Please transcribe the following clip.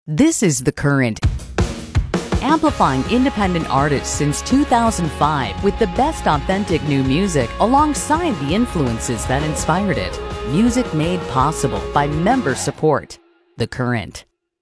This is The Current, amplifying independent artists since 2005 with the best authentic new music alongside the influences that inspired it. Music made possible by member support. The Current.